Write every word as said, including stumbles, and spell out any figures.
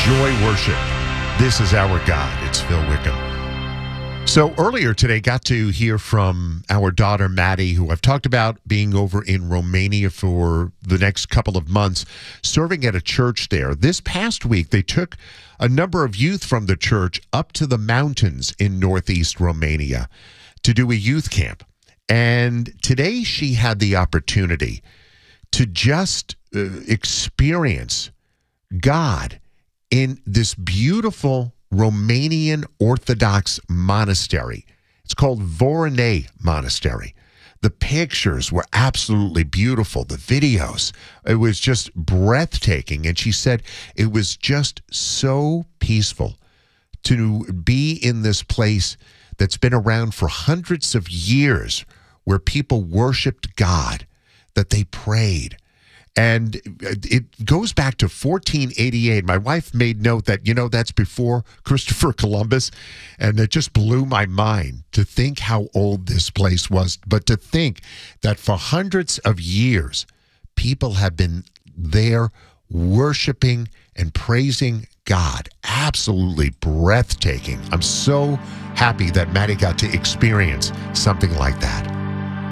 Joy Worship. This is our God. It's Phil Wickham. So earlier today, got to hear from our daughter, Maddie, who I've talked about being over in Romania for the next couple of months, serving at a church there. This past week, they took a number of youth from the church up to the mountains in northeast Romania to do a youth camp. And today she had the opportunity to just uh, experience God in this beautiful Romanian Orthodox monastery. It's called Voronei Monastery. The pictures were absolutely beautiful. The videos, it was just breathtaking. And she said it was just so peaceful to be in this place that's been around for hundreds of years, where people worshiped God, that they prayed. And it goes back to fourteen eighty-eight. My wife made note that, you know, that's before Christopher Columbus. And it just blew my mind to think how old this place was. But to think that for hundreds of years, people have been there worshiping and praising God. Absolutely breathtaking. I'm so happy that Maddie got to experience something like that.